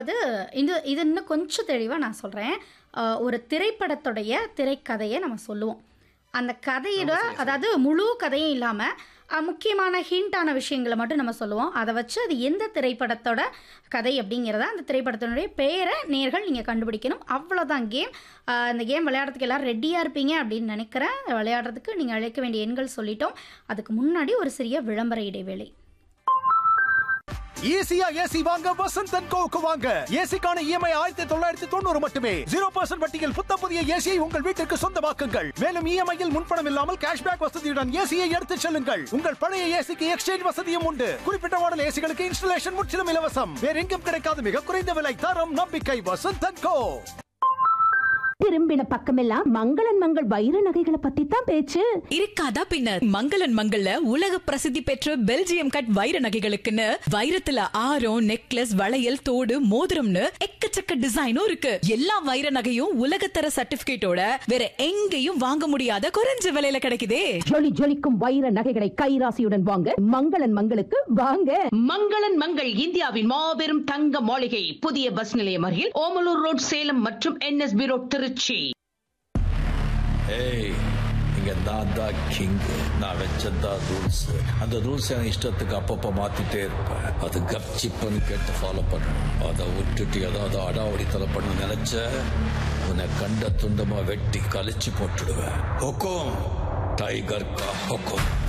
அது இது இன்னும் கொஞ்சம் தெளிவா நான் சொல்றேன். ஒரு திரைப்படத்துடைய திரைக்கதைய நம்ம சொல்லுவோம். அந்த கதையோட ரொம்ப சரியா அதாவது முழு கதையும் இல்லாம, முக்கியமான ஹிண்டான விஷயங்கள மட்டும் நம்ம சொல்லுவோம். அத வச்சு அது எந்த திரைப்படத்தோட கதை அப்படிங்கிறத, அந்த திரைப்படத்தினுடைய பெயர நேயர்கள் நீங்க கண்டுபிடிக்கணும். அவ்வளோதான் கேம். இந்த கேம் விளையாடுறதுக்கு எல்லாரும் ரெடியா இருப்பீங்க அப்படின்னு நினைக்கிறேன். விளையாடுறதுக்கு நீங்க அழைக்க வேண்டிய எண்கள் சொல்லிட்டோம். அதுக்கு முன்னாடி ஒரு சிறிய விளம்பர இடைவேளை. ஈஸியா ஏசி வாங்க வசந்த் அண்ட் கோவுக்கு வாங்க. ஏசிக்கான இஎம்ஐ 1990 மட்டுமே. 0% வட்டியில் புத்தம் புதிய ஏசியை உங்கள் வீட்டிற்கு சொந்தமாக்குங்கள். மேலும் இஎம்ஐயில் முன்பணம் இல்லாமல் கேஷ்பேக் வசதியுடன் ஏசியை எடுத்துச் செல்லுங்கள். உங்கள் பழைய ஏசிக்கு எக்ஸ்சேஞ்ச் வசதியும் உண்டு. குறிப்பிட்ட மாடல் ஏசிகளுக்கு இன்ஸ்டலேஷன் முற்றிலும் இலவசம். வேற எங்கும் கிடைக்காத மிக குறைந்த விலை, தரம், நம்பிக்கை. வசந்த் அண்ட் கோ. திரும்பின பக்கமெல்லாம் மங்களன் மங்கள் வைர நகைகளை பத்தி தான் பேச்சு. இருக்காதா பின்னர் மங்களன் மங்கள்ல உலக பிரசித்தி பெற்ற பெல்ஜியம் கட் வைர நகைகளுக்குன்னு வைரத்துல ஆரம், நெக்லஸ், வளையல், தோடு, மோதிரம்னு எக்கச்சக்க டிசைனும் இருக்கு. எல்லா வைர நகையும் உலகத்தர சர்டிபிகேட்டோட வேற எங்கேயும் வாங்க முடியாத குறைஞ்ச விலையில கிடைக்குதே. ஜொலி ஜொலிக்கும் வைர நகைகளை கைராசியுடன் வாங்க மங்களன் மங்களுக்கு வாங்க. மங்களன் மங்கள் இந்தியாவின் மாபெரும் தங்க மாளிகை, புதிய பஸ் நிலையம் அருகில் ஓமலூர் ரோட், சேலம் மற்றும் என்எஸ்பி ரோட், திருச்சி. ஏய், இங்க நான் தான் கிங். நான் வச்சதான் ரூல்ஸ். அந்த ரூல்ஸ் என் இஷ்டத்துக்கு அப்பப்ப மாத்திட்டே இருப்பேன். அது கப்சிப்புன்னு கேட்டு ஃபாலோ பண்ணணும். அதை விட்டுட்டு ஏதாவது அடாவடித்தலை பண்ண நினைச்ச உன்னை கண்ட துண்டமா வெட்டி கழிச்சு போட்டுடுவேன். ஹொக்கோம் டைகர் கா ஹொக்கோம்.